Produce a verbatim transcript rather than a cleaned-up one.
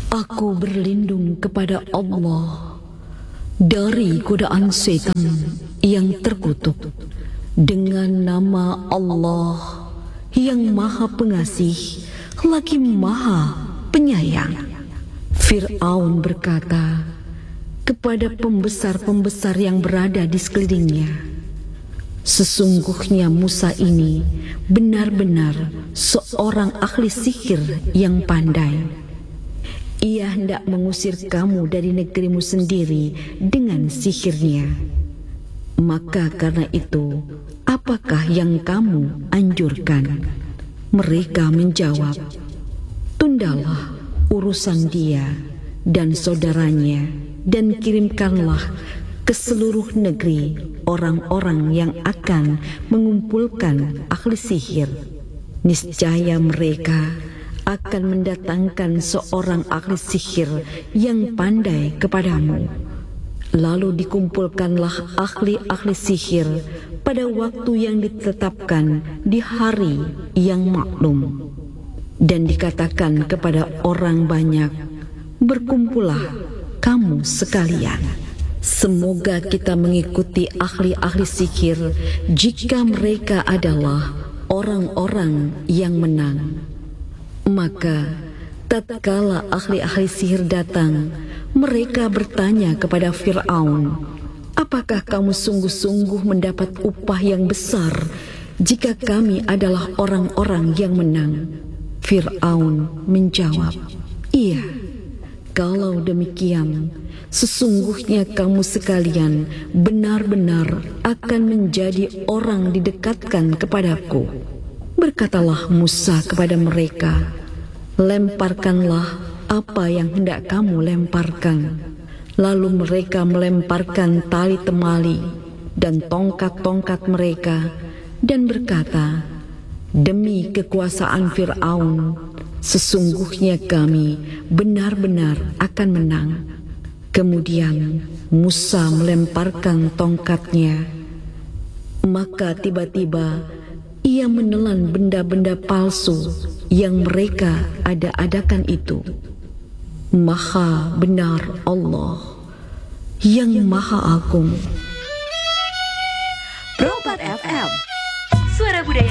Aku berlindung kepada Allah dari godaan setan yang terkutuk dengan nama Allah yang Maha Pengasih lagi Maha Penyayang. Fir'aun berkata kepada pembesar-pembesar yang berada di sekelilingnya, sesungguhnya Musa ini benar-benar seorang ahli sihir yang pandai. Ia hendak mengusir kamu dari negerimu sendiri dengan sihirnya. Maka karena itu, apakah yang kamu anjurkan? Mereka menjawab, tundalah urusan dia dan saudaranya, dan kirimkanlah ke seluruh negeri orang-orang yang akan mengumpulkan ahli sihir. Niscaya mereka akan mendatangkan seorang ahli sihir yang pandai kepadamu. Lalu dikumpulkanlah ahli-ahli sihir pada waktu yang ditetapkan di hari yang maklum. Dan dikatakan kepada orang banyak, berkumpullah kamu sekalian. Semoga kita mengikuti ahli-ahli sihir jika mereka adalah orang-orang yang menang. Maka tatkala ahli-ahli sihir datang, mereka bertanya kepada Fir'aun, apakah kamu sungguh-sungguh mendapat upah yang besar jika kami adalah orang-orang yang menang? Fir'aun menjawab, iya. Kalau demikian, sesungguhnya kamu sekalian benar-benar akan menjadi orang didekatkan kepadaku. Berkatalah Musa kepada mereka, lemparkanlah apa yang hendak kamu lemparkan. Lalu mereka melemparkan tali temali dan tongkat-tongkat mereka dan berkata, demi kekuasaan Fir'aun, sesungguhnya kami benar-benar akan menang. Kemudian Musa melemparkan tongkatnya, maka tiba-tiba ia menelan benda-benda palsu yang mereka ada-adakan itu. Maha benar Allah yang Maha Agung. Pro empat F M, suara budaya.